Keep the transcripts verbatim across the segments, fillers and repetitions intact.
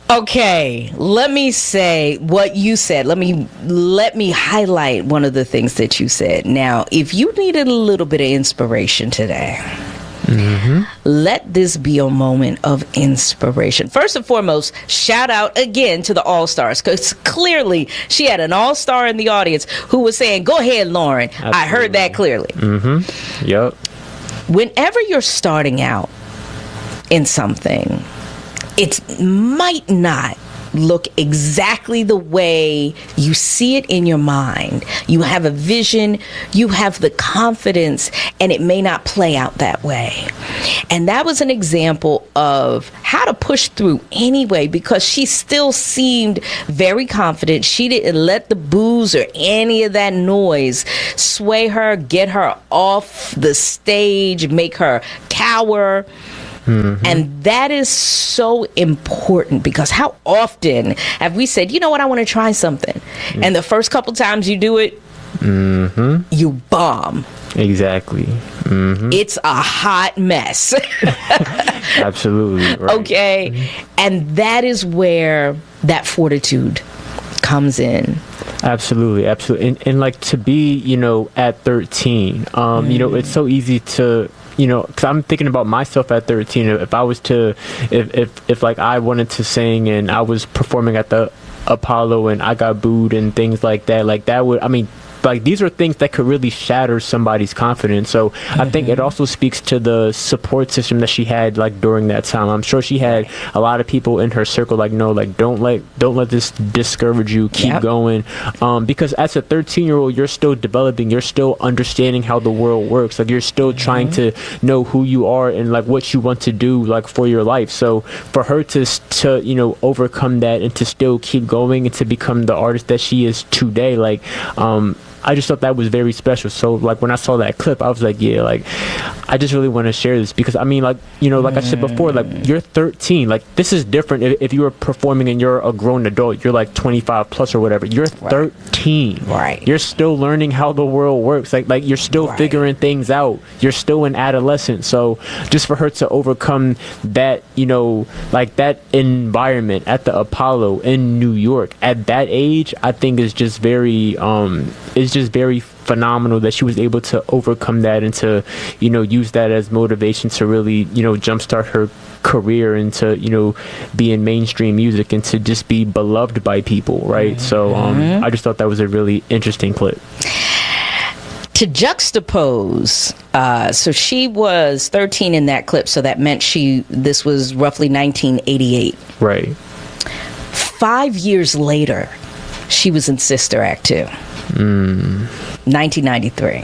Okay, let me say what you said. Let me let me highlight one of the things that you said. Now, if you needed a little bit of inspiration today, mm-hmm. let this be a moment of inspiration. First and foremost, shout out again to the All-Stars, because clearly she had an All-Star in the audience who was saying, "Go ahead, Lauren." Absolutely. I heard that clearly. Mm-hmm. Yep. Whenever you're starting out in something, it might not look exactly the way you see it in your mind. You have a vision, you have the confidence, and it may not play out that way. And that was an example of how to push through anyway, because she still seemed very confident. She didn't let the boos or any of that noise sway her, get her off the stage, make her cower. Mm-hmm. And that is so important, because how often have we said, you know what, I want to try something. Mm-hmm. And the first couple times you do it, mm-hmm. you bomb. Exactly. Mm-hmm. It's a hot mess. Absolutely. Right. Okay. Mm-hmm. And that is where that fortitude comes in. Absolutely, absolutely. And, and like to be, you know, at thirteen, um, mm. you know, it's so easy to, you know, because I'm thinking about myself at thirteen. If I was to, if, if, if like I wanted to sing and I was performing at the Apollo and I got booed and things like that, like that would, I mean, like these are things that could really shatter somebody's confidence. So mm-hmm. I think it also speaks to the support system that she had like during that time. I'm sure she had a lot of people in her circle like, no, like don't let don't let this discourage you. Keep yep. going. Um, because as a thirteen year old, you're still developing. You're still understanding how the world works. Like you're still mm-hmm. trying to know who you are and like what you want to do like for your life. So for her to to you know overcome that and to still keep going and to become the artist that she is today, like um. I just thought that was very special. So like when I saw that clip, I was like, yeah, like I just really want to share this, because I mean, like, you know, like mm. I said before, like you're thirteen, like this is different if, if you were performing and you're a grown adult, you're like twenty-five plus or whatever. You're right. thirteen. Right. You're still learning how the world works. Like, like you're still right. figuring things out. You're still an adolescent. So just for her to overcome that, you know, like that environment at the Apollo in New York at that age, I think is just very, um, is just very phenomenal that she was able to overcome that and to, you know, use that as motivation to really, you know, jumpstart her career and to, you know, be in mainstream music and to just be beloved by people, right? Mm-hmm. So um, I just thought that was a really interesting clip. To juxtapose, uh, so she was thirteen in that clip, so that meant she, this was roughly nineteen eighty-eight. Right. Five years later, she was in Sister Act two. Mm. nineteen ninety-three.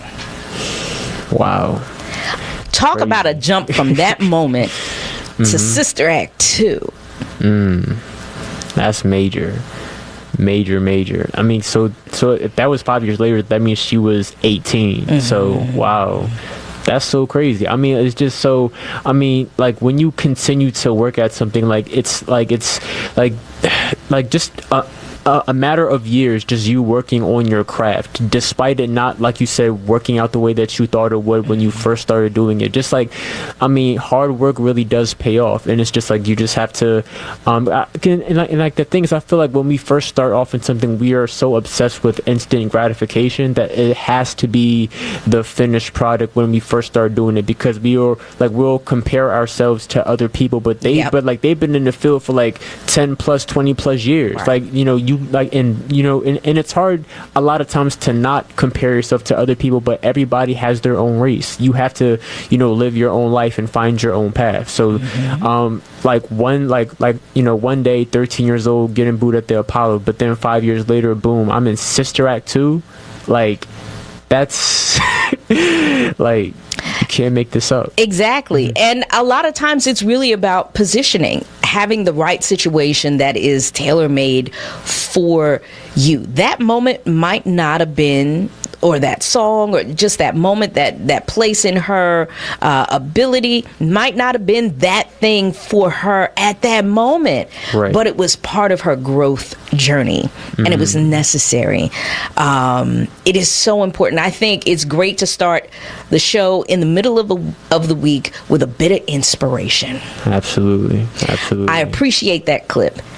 Wow. Talk Crazy. About a jump from that moment mm-hmm. to Sister Act two. Mm. That's major. Major, major. I mean, so so if that was five years later, that means she was eighteen. Mm-hmm. So, wow. That's so crazy. I mean, it's just so, I mean, like when you continue to work at something, like it's like, it's like, like just, uh, Uh, a matter of years, just you working on your craft, despite it not, like you said, working out the way that you thought it would when you first started doing it. Just like, I mean, hard work really does pay off, and it's just like you just have to. Um, I, and, and, like, and like the thing is, I feel like when we first start off in something, we are so obsessed with instant gratification that it has to be the finished product when we first start doing it, because we are like we'll compare ourselves to other people, but they, yep. but like they've been in the field for like ten plus, twenty plus years, right. like you know you. like and you know and, and it's hard a lot of times to not compare yourself to other people, but everybody has their own race. You have to, you know, live your own life and find your own path. So mm-hmm. um like one like like you know one day thirteen years old getting booed at the Apollo, but then five years later, boom, I'm in Sister Act two. Like that's like you can't make this up. Exactly. Mm-hmm. And a lot of times it's really about positioning, having the right situation that is tailor-made for you. That moment might not have been, or that song, or just that moment, that that place in her uh, ability might not have been that thing for her at that moment, right. but it was part of her growth journey, mm-hmm. and it was necessary. Um, it is so important. I think it's great to start the show in the middle of the, of the week with a bit of inspiration. Absolutely. Absolutely. I appreciate that clip.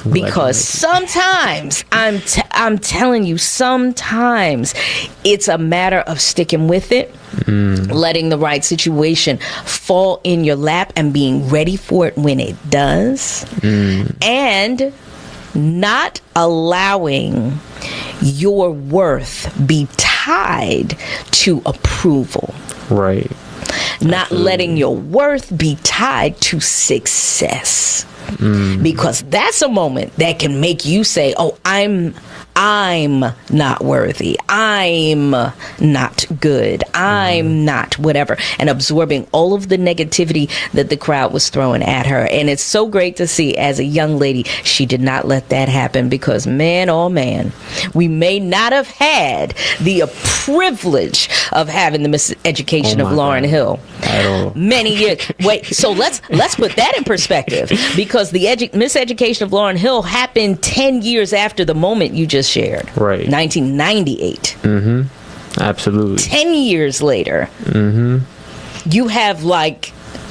Because sometimes I'm t- I'm telling you, sometimes it's a matter of sticking with it, mm. letting the right situation fall in your lap, and being ready for it when it does, mm. and not allowing your worth be tied to approval. Right. Not Absolutely. letting your worth be tied to success. Mm. Because that's a moment that can make you say, oh, I'm I'm not worthy. I'm not good. I'm mm. not whatever. And absorbing all of the negativity that the crowd was throwing at her. And it's so great to see, as a young lady, she did not let that happen, because man, oh man, we may not have had the privilege of having the Miseducation oh of Lauryn God. Hill at all. Many years. Wait, so let's let's put that in perspective, because the edu- Miseducation of Lauryn Hill happened ten years after the moment you just shared. Right. nineteen ninety-eight. Mm-hmm. Absolutely. ten years later, mm-hmm. you have like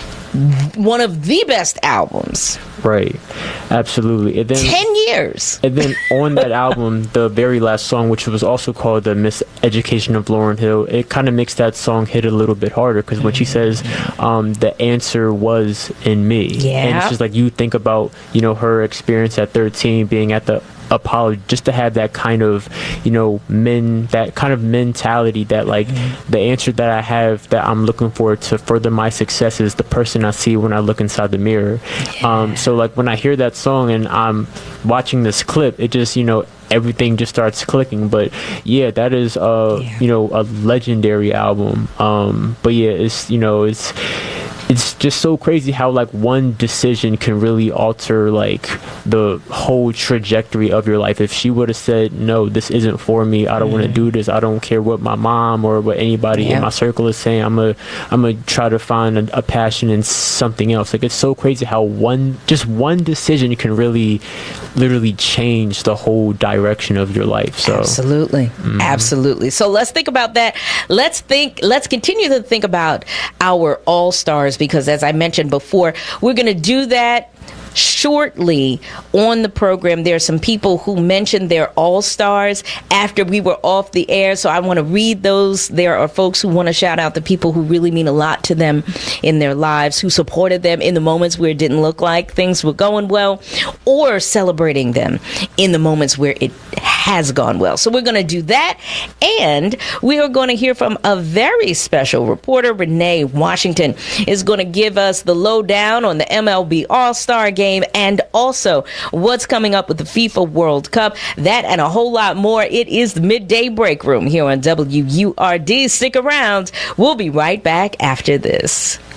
one of the best albums. Right. Absolutely. And then, ten years. And then on that album, the very last song, which was also called The Miseducation of Lauryn Hill, it kind of makes that song hit a little bit harder, because when she says, um, the answer was in me. Yeah. And it's just like, you think about, you know, her experience at thirteen, being at the Apollo, just to have that kind of, you know, men, that kind of mentality that like, mm-hmm. the answer that I have that I'm looking for to further my success is the person I see when I look inside the mirror. Yeah. Um, so like when I hear that song and I'm watching this clip, it just, you know, everything just starts clicking. But yeah, that is uh yeah. you know, a legendary album. Um, but yeah, it's, you know, it's it's just so crazy how like one decision can really alter like the whole trajectory of your life. If she would have said, no, this isn't for me, I don't mm. want to do this, I don't care what my mom or what anybody yeah. in my circle is saying, I'm gonna I'm gonna try to find a, a passion in something else. Like, it's so crazy how one just one decision can really literally change the whole direction of your life. So absolutely. Mm. Absolutely. So let's think about that. Let's think let's continue to think about our all-stars, because as I mentioned before, we're going to do that shortly on the program. There are some people who mentioned their all-stars after we were off the air, so I want to read those. There are folks who want to shout out the people who really mean a lot to them in their lives, who supported them in the moments where it didn't look like things were going well, or celebrating them in the moments where it has gone well. So we're going to do that, and we are going to hear from a very special reporter. Renee Washington is going to give us the lowdown on the M L B All-Star Game, and also what's coming up with the FIFA World Cup. That and a whole lot more. It is the Midday Break Room here on W U R D. Stick around. We'll be right back after this.